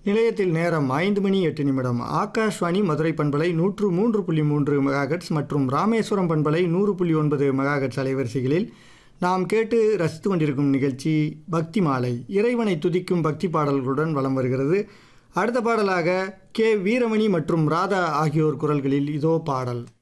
நிலையத்தில் நேரம் 5:08. ஆகாஷ்வாணி மதுரை பண்பலை 103.3 மெகாஹெட்ஸ் மற்றும் ராமேஸ்வரம் பண்பலை 100.9 மெகாஹெட்ஸ் அலைவரிசைகளில் நாம் கேட்டு ரசித்து கொண்டிருக்கும் நிகழ்ச்சி பக்தி மாலை. இறைவனை துதிக்கும் பக்தி பாடல்களுடன் வலம் வருகிறது. அடுத்த பாடலாக கே. வீரமணி மற்றும் ராதா ஆகியோர் குரல்களில் இதோ பாடல்.